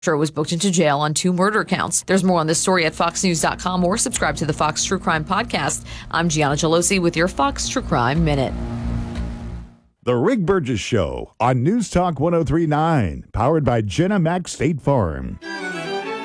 was booked into jail on 2 murder counts. There's more on this story at foxnews.com or subscribe to the Fox True Crime Podcast. I'm Gianna Gelosi with your Fox True Crime Minute. The Rick Burgess Show on News Talk 103.9, powered by Jenna Mac State Farm.